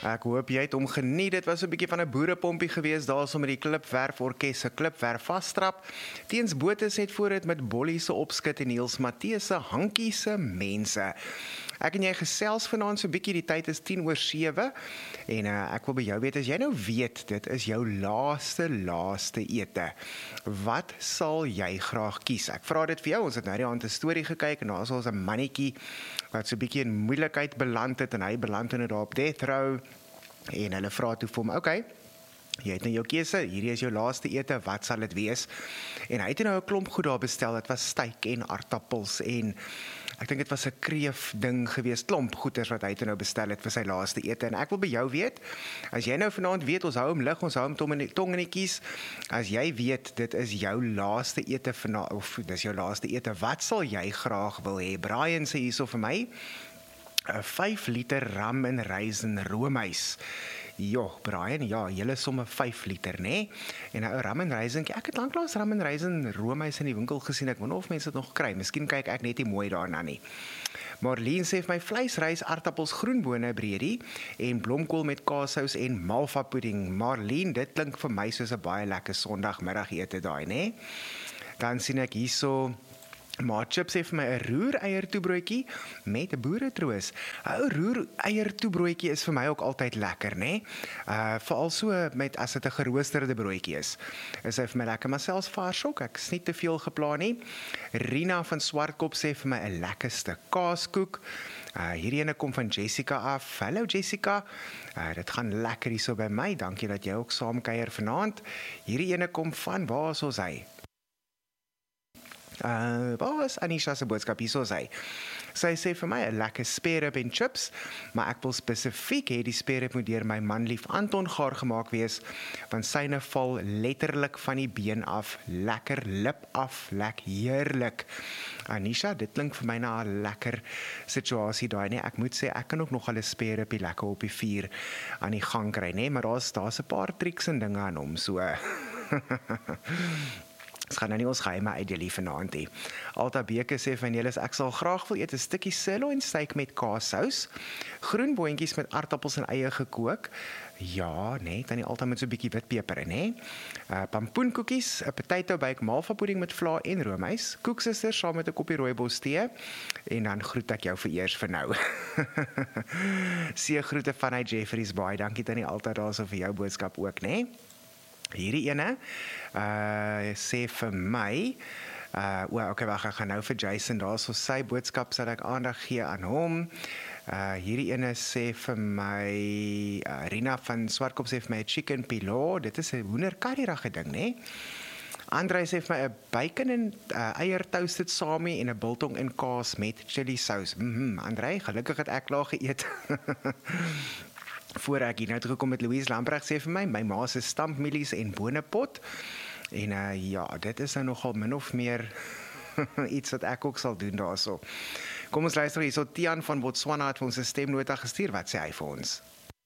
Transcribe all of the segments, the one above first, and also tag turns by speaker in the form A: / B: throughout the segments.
A: Ek hoop jy het hom geniet. Dit was 'n bietjie van 'n boerepompie geweest daar so met die Klipwerf Orkes se Klipwerf vasstrap. Teens Botes het vooruit met Bollie se opskit en Niels Matthee se Hankie se mense. Ek en jy gesels vanaand so 'n bietjie, die tyd is 10:07 en ek wil by jou weet, as jy nou weet, dit is jou laaste ete, wat sal jy graag kies? Ek vra dit vir jou, ons het nou die aand 'n storie gekyk en daar is ons 'n mannetjie wat so 'n bietjie in moeilikheid beland het en hy beland nou daar op death row en hulle vra toe vir hom, okay, jy het nou jou keuse, hierdie is jou laaste ete, wat sal dit wees? En hy het nou 'n klomp goed daar bestel, dit was steak en aardappels en ek dink dit was 'n kreef ding geweest, klomp goeders wat hy nou bestel het vir sy laaste ete. En ek wil by jou weet, as jy nou vanaand weet, ons hou hom lig, ons hou hom tong in die kies, as jy weet, dit is jou laaste ete vanaand, of dis jou laaste ete, wat sal jy graag wil hê? Brian sê hierso vir my, 'n 5 liter ram en raisin roomys. Jo, Brian, ja, julle somme 5 liter, né? En nou ram en raisin, ek het lanklaas ram en raisin roomys in die winkel gesien, ek wonder of mense dit nog kry, miskien kyk ek net nie mooi daarna nie. Marlene sê vir my vleis, rys, aardappels, groenbone, breedie en blomkool met kaassous en malva pudding. Marlene, dit klink vir my soos 'n baie lekker Sondagmiddagete daai, né? Dan sien ek hierso Maar Chips sê vir my 'n roereier toebroodjie met 'n boeretroos. 'n Roereier toebroodjie is vir my ook altyd lekker, né? Veral so met as dit 'n geroosterde broodjie is. Is hy vir my lekker, maar selfs vars ook. Ek is nie te veel geplan nie. Rina van Swartkop sê vir my 'n lekker stuk kaaskoek. Hierdie ene kom van Jessica af. Hallo Jessica. Dit gaan lekker hier so by my. Dankie dat jy ook saamkuier vanaand. Hierdie ene kom van, waar is ons hy? Waar is Anisha se boodskap hier so sy? Sy sê vir my 'n lekker sperrib en chips, maar ek wil spesifiek hê die sperrib moet deur my manlief Anton gaar gemaak wees, want syne val letterlik van die been af, lekker lip af, lekker heerlik. Anisha, dit klink vir my na 'n lekker situasie daai, nee. Ek moet sê ek kan ook nog al 'n sperribie lekker op die vuur aan die gang kry, nee, maar daar's 'n paar triks en dinge aan hom, so Ons gaan nou nie ons geheime uitdeel vanaand hê. Alta Beke sê van julle, ek sal graag wil eet 'n stukkie sirloin steak met kaassous, groenboontjies met aardappels en eie gekook. Ja, nee, dan nie altyd met so 'n bietjie witpeper in, hè. Pampoenkoekies, 'n potato bake malva pudding met vla en roomys, koeksusters saam met 'n koppie rooibos tee en dan groet ek jou vereers vir nou. See groete vanuit Jeffreys Bay. Dankie tannie Alta daarso vir jou boodskap ook, né? Hierdie ene sê vir my, okay, wag, ek gaan nou vir Jason daar, so sy boodskap sal ek aandag gee aan hom. Hierdie ene sê vir my, Rina van Swartkop sê vir my chicken pilaf, dit is 'n hoenderkarrierige ding, né? Andrei sê vir my 'n bacon en eier toasted samie en 'n biltong in kaas met chili sous. Andrei, gelukkig het ek klaar geëet. Voor ek hier nou terugkom met Louise Lamprecht sê vir my ma se stampmielies en bonepot. En ja, dit is nou nogal min of meer iets wat ek ook sal doen daarso. Kom ons luister hierso, Tian van Botswana het vir ons 'n stemnota gestuur. Wat sê hy vir ons?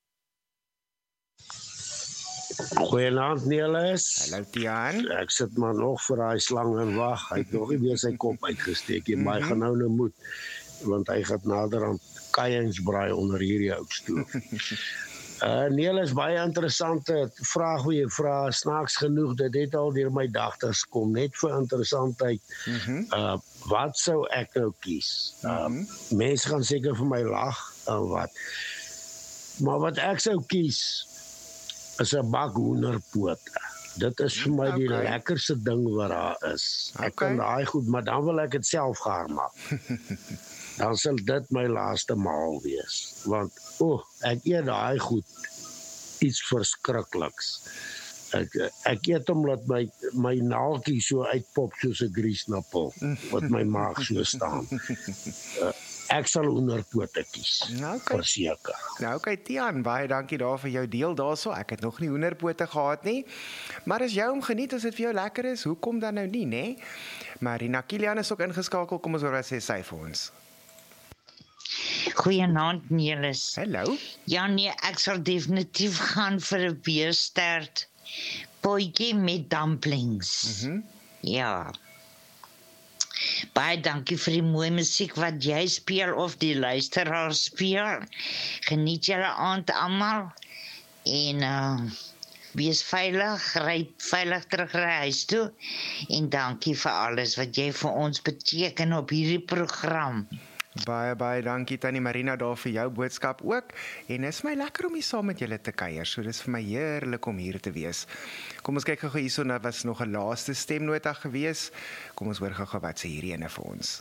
B: Goeienaand Niels.
A: Hallo Tian.
B: Ek sit maar nog vir daai slang en wag. Hy het nog nie weer sy kop uitgesteek nie, maar hy gaan nou moet, want hy gaan nader aan kaiensbraai onder hierdie ou stoel. Niels, baie interessante vraag wat jy vra, snaaks genoeg, dit het al deur my dagters kom, net vir interessantheid. Wat sou ek nou kies? Mense gaan seker vir my lag, wat? Maar wat ek sou kies, is 'n bak hoenderpote. Dit is vir my die lekkerste ding wat daar is. Ek kan daai goed, maar dan wil ek dit self gaar maak. Dan sal dit my laaste maal wees. Want, ek eet daai goed iets verskrikliks. Ek eet omdat my naaltjie so uitpop soos 'n griesnappel, wat my maag so staan. Ek sal hoenderpote kies, verseker.
A: Nou, okay, Tian, baie dankie daar vir jou deel daarso. Ek het nog nie hoenderpote gehad nie, maar as jy hom geniet, as dit vir jou lekker is, hoekom dan nou nie, né? Maar Rina Kilian is ook ingeskakel, kom ons hoor wat sê sy vir ons.
C: Goeienaand Niels.
A: Hallo.
C: Ja nee, ek sal definitief gaan vir 'n beerstert potjie met dumplings. Ja. Baie dankie vir die mooi musiek wat jy speel of die luisteraar speel. Geniet julle aand almal en wees veilig, ry veilig terug huis toe en dankie vir alles wat jy vir ons beteken op hierdie program.
A: Baie dankie Tannie Marina daar vir jou boodskap ook. En is my lekker om hier saam met julle te kuier. So dis vir my heerlik om hier te wees. Kom ons kyk gou hierso, nou was nog 'n laaste stemnota gewees. Kom ons hoor gou wat sê hierdie ene vir ons.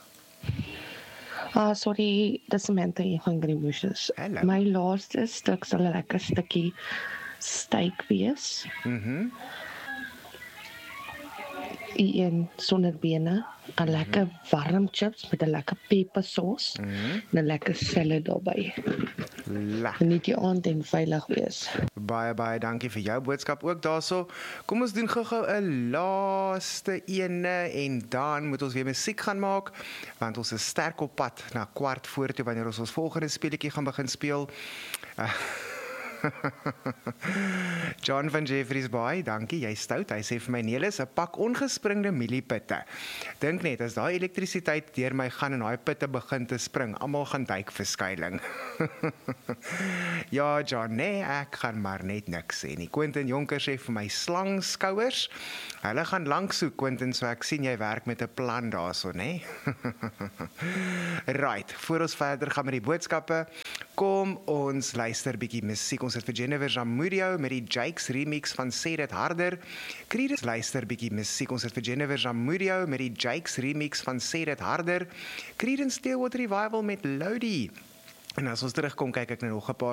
D: Sorry, dis Samantha hier van Greenbushes.
A: Hallo.
D: My laaste stuk sal 'n lekker stukkie steak wees. Een sonder bene, 'n lekker warm chips met 'n lekker pepersaus en 'n lekker salad daarbey.
A: Lekker.
D: Geniet die aand en veilig wees.
A: Baie dankie vir jou boodskap ook daarso. Kom ons doen gou 'n laaste ene en dan moet ons weer musiek gaan maak want ons is sterk op pad na 15:15 toe wanneer ons volgende speletjie gaan begin speel. John van Jeffreys Bay, dankie, jy stout. Hy sê vir my Nelis 'n pak ongespringde mieliepitte. Dink net as daai elektrisiteit deur my gaan en daai pitte begin te spring, almal gaan duik vir skuiling. Ja, John, nee, ek gaan maar net niks sê nie. Quentin Jonker sê vir my slangskouers. Hulle gaan lank soek, Quentin, so ek sien jy werk met 'n plan daarso, nê? Right, voor ons verder gaan met die boodskappe, kom ons luister bietjie musiek. Ons het vir Jennifer Jamudio met die Jakes remix van Sê Dit Harder. Creedence luister bietjie musiek. Ons het vir Jennifer Jamudio met die Jakes remix van Sê Dit Harder. Creedence Clearwater Revival met Lodi. En as ons terugkom, kyk ek nou nog 'n paar